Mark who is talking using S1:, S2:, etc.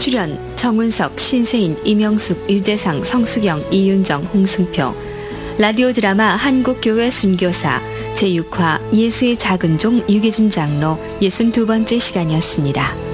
S1: 출연 정운석, 신세인, 이명숙, 유재상, 성수경, 이윤정, 홍승표. 라디오 드라마 한국교회 순교사 제6화 예수의 작은 종 유계준 장로 62번째 시간이었습니다.